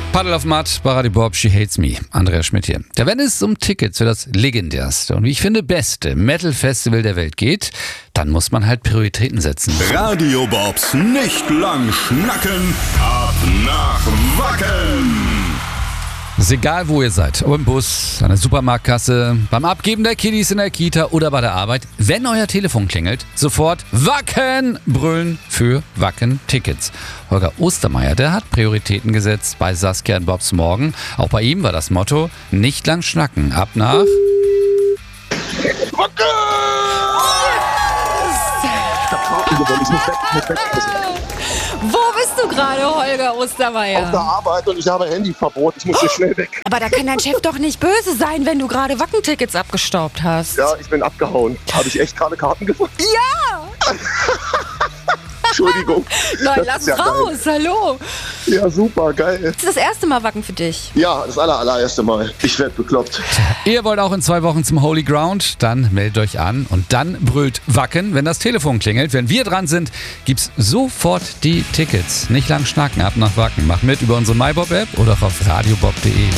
Paddle auf Matt bei Radio Bob, She Hates Me. Andreas Schmidt hier. Ja, wenn es um Tickets für das legendärste und wie ich finde beste Metal-Festival der Welt geht, dann muss man halt Prioritäten setzen. Radio Bobs nicht lang schnacken, ab nach Wacken. Ist egal, wo ihr seid. Ob im Bus, an der Supermarktkasse, beim Abgeben der Kiddies in der Kita oder bei der Arbeit. Wenn euer Telefon klingelt, sofort Wacken brüllen für Wacken-Tickets. Holger Ostermeier, der hat Prioritäten gesetzt bei Saskia und Bobs Morgen. Auch bei ihm war das Motto, nicht lang schnacken. Ab nach... Wacken! Wo bist du gerade, Holger Ostermeier? Auf der Arbeit und ich habe Handyverbot. Ich muss hier schnell weg. Aber da kann dein Chef doch nicht böse sein, wenn du gerade Wackentickets abgestaubt hast. Ja, ich bin abgehauen. Habe ich echt gerade Karten gefunden? Ja! Entschuldigung. Nein, Das lass ist ja raus, hallo. Ja, super, geil. Das ist das erste Mal Wacken für dich. Ja, das allererste Mal. Ich werde bekloppt. Ihr wollt auch in 2 Wochen zum Holy Ground? Dann meldet euch an und dann brüllt Wacken, wenn das Telefon klingelt. Wenn wir dran sind, gibt's sofort die Tickets. Nicht lang schnacken, ab nach Wacken. Macht mit über unsere MyBob-App oder auch auf radiobob.de.